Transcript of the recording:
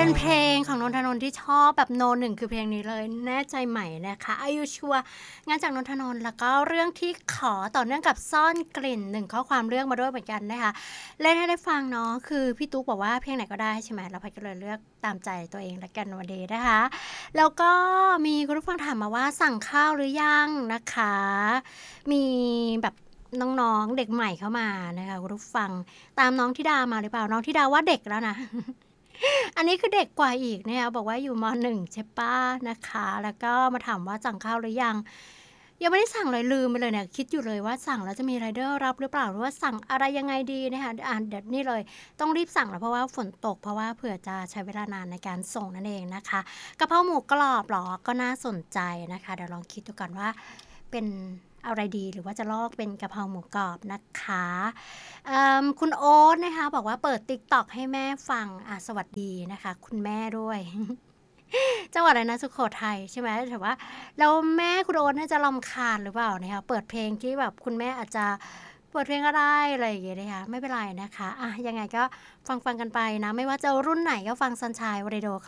เป็นเพลงของนนทนนท์ที่ชอบแบบโนหนึ่งคือเพลงนี้เลยแน่ใจไหมนะคะอายุชัวงานจากนนทนนท์แล้วก็เรื่องที่ขอต่อเนื่องกับซ่อนกลิ่นหนึ่งข้อความเรื่องมาด้วยเหมือนกันนะคะเล่นให้ได้ฟังเนาะคือพี่ตุ๊กบอกว่าเพลงไหนก็ได้ใช่ไหมเราพัดก็เลยเลือกตามใจตัวเองละกันวันนี้นะคะแล้วก็มีคุณผู้ฟังถามมาว่าสั่งข้าวหรือยังนะคะมีแบบน้องๆเด็กใหม่เข้ามานะคะคุณผู้ฟังตามน้องธิดามาหรือเปล่าน้องธิดาว่าเด็กแล้วนะ อันนี้คือเด็กกว่าอีกเนี่ยบอกว่าอยู่ม.1ใช่เปล่านะคะแล้วก็มาถามว่าสั่งข้าวหรือยังไม่ได้สั่งเลยลืมไปเลยเนี่ยคิดอยู่เลยว่าสั่งแล้วจะมีไรเดอร์รับหรือเปล่าหรือว่าสั่งอะไรยังไงดีนะคะเดี๋ยวนี่เลยต้องรีบสั่งแล้วเพราะว่าฝนตกเพราะว่าเผื่อจะใช้เวลานานในการส่งนั่นเองนะคะกะเพราหมูกรอบเหรอก็น่าสนใจนะคะเดี๋ยวลองคิดดูก่อนว่าเป็นอะไรดีหรือว่าจะลอกเป็นกะเพราหมูกรอบนะคะคุณโอ๊ตนะคะบอกว่าเปิด TikTok ให้แม่ฟังสวัสดีนะคะคุณแม่ด้วย จังหวัดอะไรนะสุโขทัยใช่ไหมแต่ว่าแล้วแม่คุณโอ๊ตน่าจะรำคาญหรือเปล่านะคะเปิดเพลงที่แบบคุณแม่อาจจะเปิดเพลงก็ได้อะไรอย่างเงี้ยนะคะไม่เป็นไรนะคะยังไงก็ฟังกันไปนะไม่ว่าจะรุ่นไหนก็ฟัง Sunshine Radio